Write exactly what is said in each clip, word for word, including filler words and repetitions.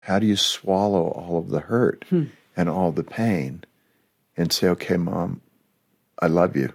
How do you swallow all of the hurt hmm. and all the pain and say, okay, Mom, I love you?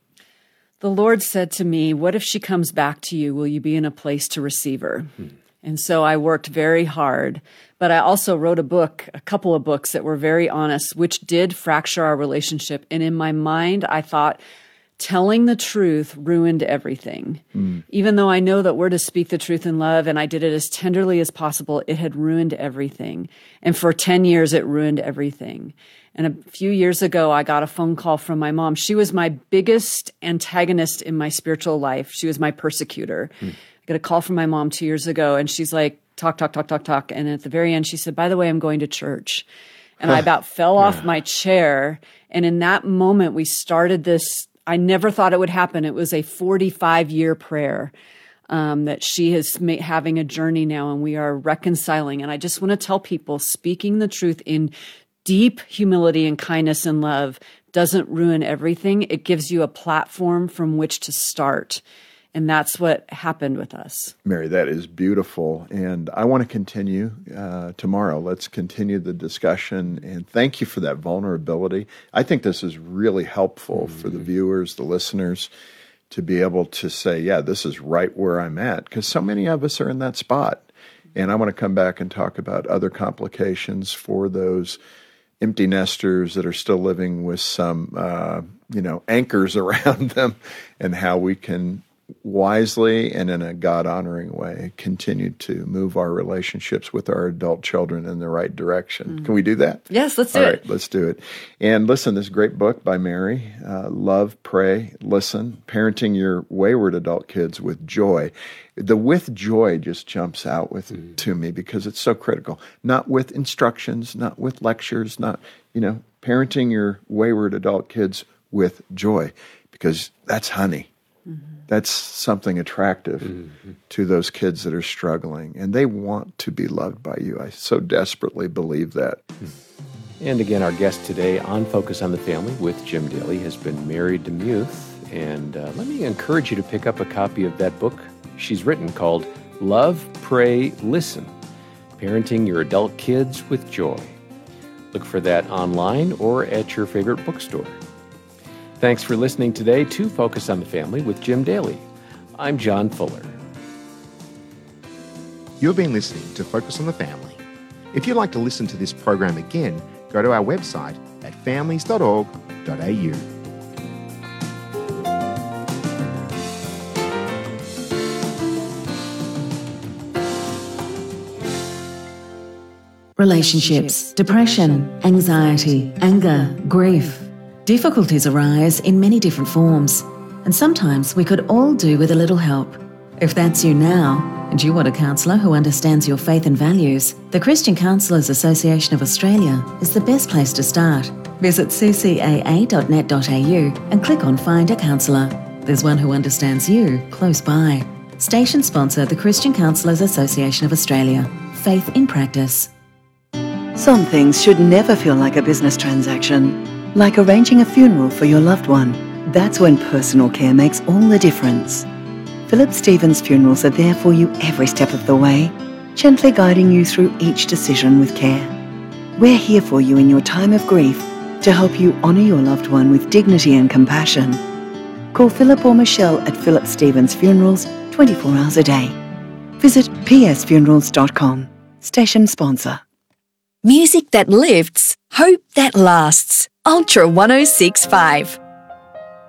The Lord said to me, what if she comes back to you? Will you be in a place to receive her? Hmm. And so I worked very hard, but I also wrote a book, a couple of books that were very honest, which did fracture our relationship. And in my mind, I thought telling the truth ruined everything. Mm. Even though I know that we're to speak the truth in love, and I did it as tenderly as possible, it had ruined everything. And for ten years, it ruined everything. And a few years ago, I got a phone call from my mom. She was my biggest antagonist in my spiritual life. She was my persecutor. Mm. I got a call from my mom two years ago, and she's like, talk, talk, talk, talk, talk. And at the very end, she said, by the way, I'm going to church. And I about fell off yeah. my chair. And in that moment, we started this. I never thought it would happen. It was a forty-five year prayer um, that she is ma- having a journey now, and we are reconciling. And I just want to tell people, speaking the truth in deep humility and kindness and love doesn't ruin everything. It gives you a platform from which to start. And that's what happened with us. Mary, that is beautiful. And I want to continue uh, tomorrow. Let's continue the discussion. And thank you for that vulnerability. I think this is really helpful mm-hmm. for the viewers, the listeners, to be able to say, yeah, this is right where I'm at. Because so many of us are in that spot. And I want to come back and talk about other complications for those empty nesters that are still living with some, uh, you know, anchors around them, and how we can wisely and in a God-honoring way continue to move our relationships with our adult children in the right direction. Mm. Can we do that? Yes, let's do All it. Right, let's do it. And listen, this great book by Mary, uh, Love, Pray, Listen, Parenting Your Wayward Adult Kids with Joy. The with joy just jumps out with mm. to me because it's so critical. Not with instructions, not with lectures, not, you know, parenting your wayward adult kids with joy, because that's honey. Mm-hmm. That's something attractive mm-hmm. to those kids that are struggling, and they want to be loved by you. I so desperately believe that. And again, our guest today on Focus on the Family with Jim Daly has been Mary DeMuth, and uh, let me encourage you to pick up a copy of that book she's written called Love, Pray, Listen, Parenting Your Adult Kids with Joy. Look for that online or at your favorite bookstore. Thanks for listening today to Focus on the Family with Jim Daly. I'm John Fuller. You've been listening to Focus on the Family. If you'd like to listen to this program again, go to our website at families dot org dot a u. Relationships, depression, anxiety, anger, grief. Difficulties arise in many different forms, and sometimes we could all do with a little help. If that's you now, and you want a counsellor who understands your faith and values, the Christian Counsellors Association of Australia is the best place to start. Visit c c a a dot net dot a u and click on Find a Counsellor. There's one who understands you close by. Station sponsor, the Christian Counsellors Association of Australia. Faith in practice. Some things should never feel like a business transaction. Like arranging a funeral for your loved one. That's when personal care makes all the difference. Philip Stevens Funerals are there for you every step of the way, gently guiding you through each decision with care. We're here for you in your time of grief to help you honour your loved one with dignity and compassion. Call Philip or Michelle at Philip Stevens Funerals twenty-four hours a day. Visit p s funerals dot com. Station sponsor. Music that lifts, hope that lasts. Ultra one oh six point five.